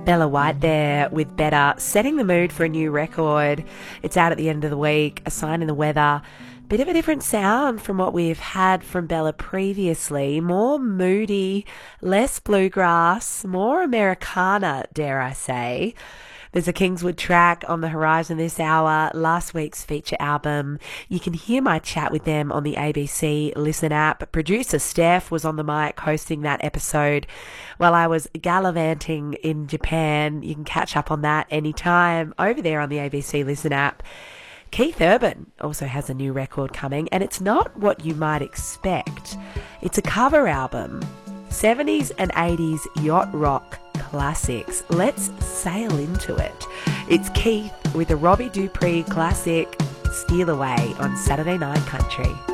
Bella White there with Better, setting the mood for a new record. It's out at the end of the week, A Sign in the Weather. Bit of a different sound from what we've had from Bella previously. More moody, less bluegrass, more Americana, dare I say. There's a Kingswood track on the horizon this hour, last week's feature album. You can hear my chat with them on the ABC Listen app. Producer Steph was on the mic hosting that episode while I was gallivanting in Japan. You can catch up on that anytime over there on the ABC Listen app. Keith Urban also has a new record coming, and it's not what you might expect. It's a cover album. 70s and 80s yacht rock classics. Let's sail into it. It's Keith with the Robbie Dupree classic Steal Away on Saturday Night Country.